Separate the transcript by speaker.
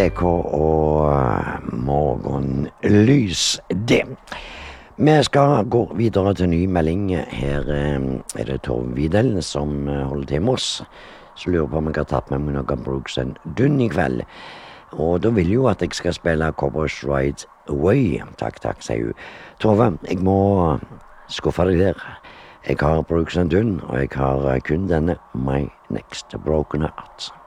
Speaker 1: EK og morgenlys, det. Vi skal gå videre til ny melding. Her er det Torv Videl som holder til med oss. Så lurer på om jeg har tatt med meg noen Brooks and Dunn i kveld. Og da vil jo at jeg skal spille Cowboys Ride Away. Takk, sier hun. Torve, jeg må skuffe deg der. Jeg har Brooks and Dunn, og jeg har kun denne My Next Broken Heart.